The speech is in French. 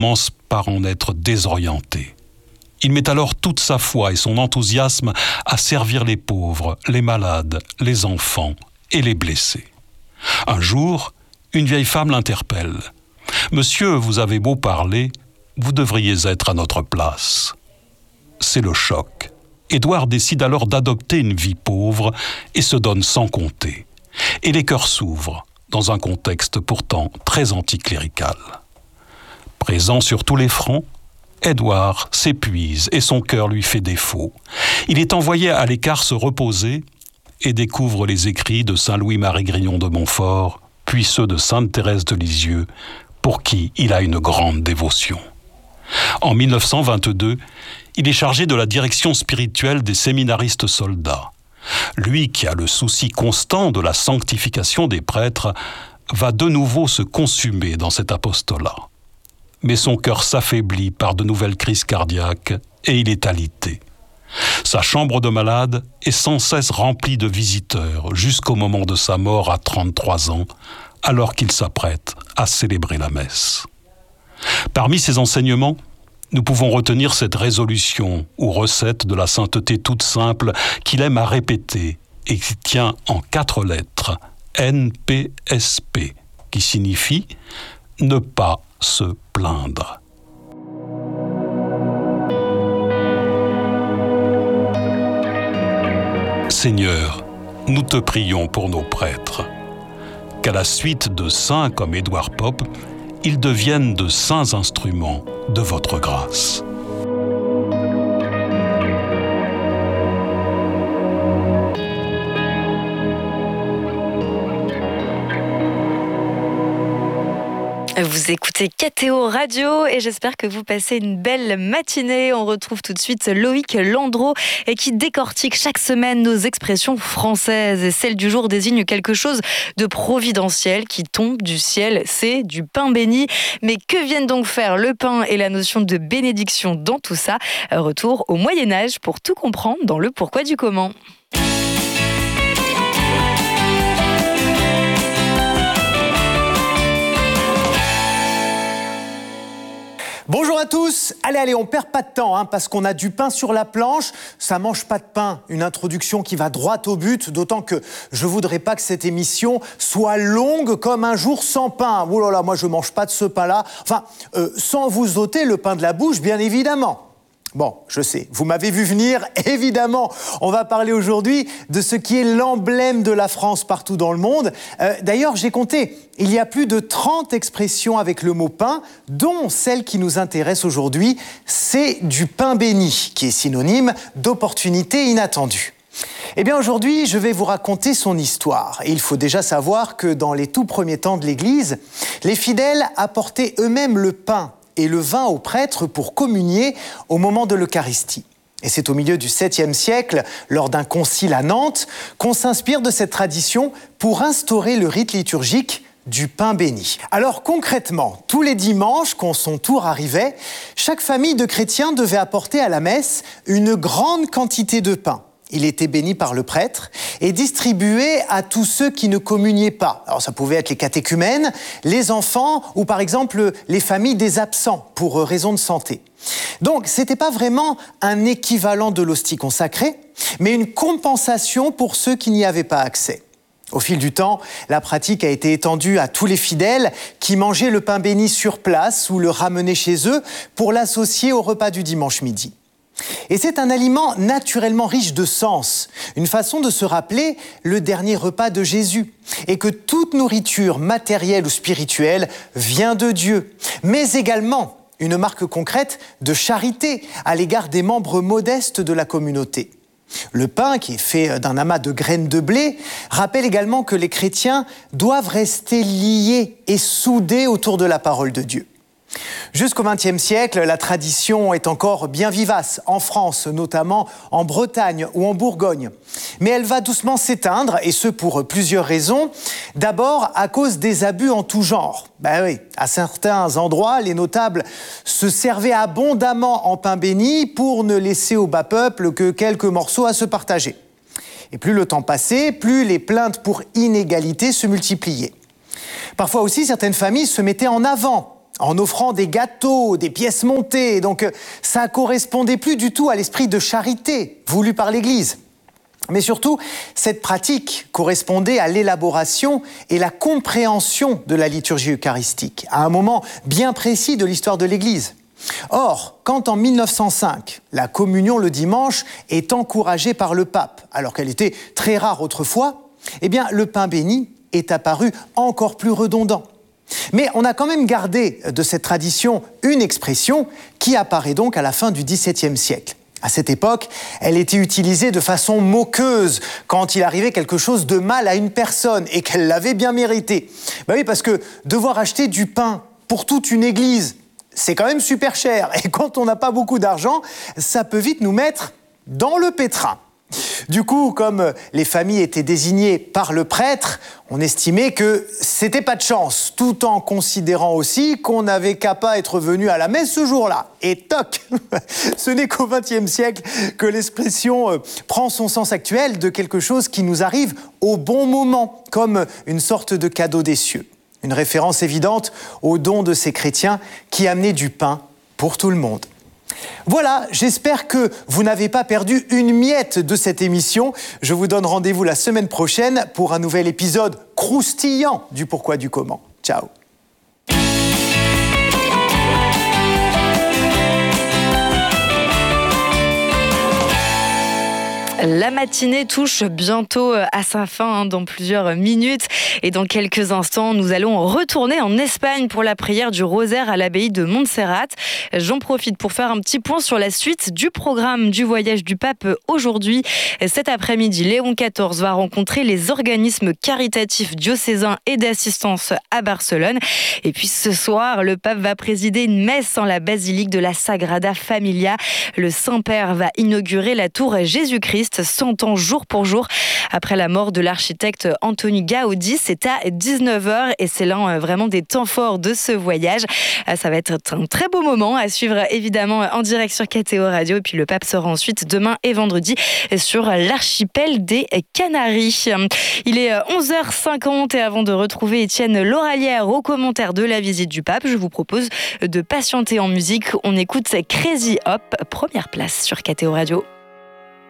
commence par en être désorienté. Il met alors toute sa foi et son enthousiasme à servir les pauvres, les malades, les enfants et les blessés. Un jour, une vieille femme l'interpelle. « Monsieur, vous avez beau parler, vous devriez être à notre place. » C'est le choc. Édouard décide alors d'adopter une vie pauvre et se donne sans compter. Et les cœurs s'ouvrent, dans un contexte pourtant très anticlérical. Présent sur tous les fronts, Édouard s'épuise et son cœur lui fait défaut. Il est envoyé à l'écart se reposer et découvre les écrits de saint Louis-Marie Grignon de Montfort, puis ceux de sainte Thérèse de Lisieux, pour qui il a une grande dévotion. En 1922, il est chargé de la direction spirituelle des séminaristes soldats. Lui qui a le souci constant de la sanctification des prêtres, va de nouveau se consumer dans cet apostolat. Mais son cœur s'affaiblit par de nouvelles crises cardiaques et il est alité. Sa chambre de malade est sans cesse remplie de visiteurs jusqu'au moment de sa mort à 33 ans, alors qu'il s'apprête à célébrer la messe. Parmi ses enseignements, nous pouvons retenir cette résolution ou recette de la sainteté toute simple qu'il aime à répéter et qui tient en 4 lettres, NPSP, qui signifie « ne pas se plaindre ». Seigneur, nous te prions pour nos prêtres, qu'à la suite de saints comme Édouard Pope, ils deviennent de saints instruments de votre grâce. Vous écoutez KTO Radio et j'espère que vous passez une belle matinée. On retrouve tout de suite Loïc Landreau qui décortique chaque semaine nos expressions françaises. Et celle du jour désigne quelque chose de providentiel qui tombe du ciel. C'est du pain béni. Mais que viennent donc faire le pain et la notion de bénédiction dans tout ça ? Retour au Moyen-Âge pour tout comprendre dans le pourquoi du comment. Bonjour à tous. Allez, on perd pas de temps parce qu'on a du pain sur la planche. Ça mange pas de pain. Une introduction qui va droit au but, d'autant que je voudrais pas que cette émission soit longue comme un jour sans pain. Oh là là, moi je mange pas de ce pain-là. Enfin, sans vous ôter le pain de la bouche, bien évidemment. Bon, je sais, vous m'avez vu venir, évidemment. On va parler aujourd'hui de ce qui est l'emblème de la France partout dans le monde. D'ailleurs, j'ai compté, il y a plus de 30 expressions avec le mot pain, dont celle qui nous intéresse aujourd'hui, c'est du pain béni, qui est synonyme d'opportunité inattendue. Eh bien, aujourd'hui, je vais vous raconter son histoire. Et il faut déjà savoir que dans les tout premiers temps de l'Église, les fidèles apportaient eux-mêmes le pain et le vin aux prêtres pour communier au moment de l'Eucharistie. Et c'est au milieu du 7e siècle, lors d'un concile à Nantes, qu'on s'inspire de cette tradition pour instaurer le rite liturgique du pain béni. Alors concrètement, tous les dimanches, quand son tour arrivait, chaque famille de chrétiens devait apporter à la messe une grande quantité de pain. Il était béni par le prêtre et distribué à tous ceux qui ne communiaient pas. Alors ça pouvait être les catéchumènes, les enfants ou par exemple les familles des absents pour raison de santé. Donc c'était pas vraiment un équivalent de l'hostie consacrée, mais une compensation pour ceux qui n'y avaient pas accès. Au fil du temps, la pratique a été étendue à tous les fidèles qui mangeaient le pain béni sur place ou le ramenaient chez eux pour l'associer au repas du dimanche midi. Et c'est un aliment naturellement riche de sens, une façon de se rappeler le dernier repas de Jésus, et que toute nourriture matérielle ou spirituelle vient de Dieu, mais également une marque concrète de charité à l'égard des membres modestes de la communauté. Le pain, qui est fait d'un amas de graines de blé, rappelle également que les chrétiens doivent rester liés et soudés autour de la parole de Dieu. Jusqu'au XXe siècle, la tradition est encore bien vivace, en France, notamment en Bretagne ou en Bourgogne. Mais elle va doucement s'éteindre, et ce pour plusieurs raisons. D'abord, à cause des abus en tout genre. Oui, à certains endroits, les notables se servaient abondamment en pain béni pour ne laisser au bas peuple que quelques morceaux à se partager. Et plus le temps passait, plus les plaintes pour inégalité se multipliaient. Parfois aussi, certaines familles se mettaient en avant en offrant des gâteaux, des pièces montées. Donc ça correspondait plus du tout à l'esprit de charité voulu par l'Église. Mais surtout, cette pratique correspondait à l'élaboration et la compréhension de la liturgie eucharistique, à un moment bien précis de l'histoire de l'Église. Or, quand en 1905, la communion le dimanche est encouragée par le pape, alors qu'elle était très rare autrefois, eh bien, le pain béni est apparu encore plus redondant. Mais on a quand même gardé de cette tradition une expression qui apparaît donc à la fin du XVIIe siècle. À cette époque, elle était utilisée de façon moqueuse quand il arrivait quelque chose de mal à une personne et qu'elle l'avait bien mérité. Ben oui, parce que devoir acheter du pain pour toute une église, c'est quand même super cher. Et quand on n'a pas beaucoup d'argent, ça peut vite nous mettre dans le pétrin. Du coup, comme les familles étaient désignées par le prêtre, on estimait que c'était pas de chance, tout en considérant aussi qu'on n'avait qu'à pas être venu à la messe ce jour-là. Et toc, ce n'est qu'au XXe siècle que l'expression prend son sens actuel de quelque chose qui nous arrive au bon moment, comme une sorte de cadeau des cieux. Une référence évidente au don de ces chrétiens qui amenaient du pain pour tout le monde. Voilà, j'espère que vous n'avez pas perdu une miette de cette émission. Je vous donne rendez-vous la semaine prochaine pour un nouvel épisode croustillant du Pourquoi du Comment. Ciao. La matinée touche bientôt à sa fin, dans plusieurs minutes. Et dans quelques instants, nous allons retourner en Espagne pour la prière du rosaire à l'abbaye de Montserrat. J'en profite pour faire un petit point sur la suite du programme du voyage du pape aujourd'hui. Cet après-midi, Léon XIV va rencontrer les organismes caritatifs diocésains et d'assistance à Barcelone. Et puis ce soir, le pape va présider une messe en la basilique de la Sagrada Familia. Le Saint-Père va inaugurer la tour Jésus-Christ, 100 ans jour pour jour après la mort de l'architecte Antoni Gaudi. C'est à 19h et c'est l'un vraiment des temps forts de ce voyage. Ça va être un très beau moment à suivre évidemment en direct sur KTO Radio. Et puis le pape sera ensuite demain et vendredi sur l'archipel des Canaries. Il est 11h50 et avant de retrouver Étienne Lauralière au commentaire de la visite du pape, je vous propose de patienter en musique. On écoute Crazy Hop, première place sur KTO Radio.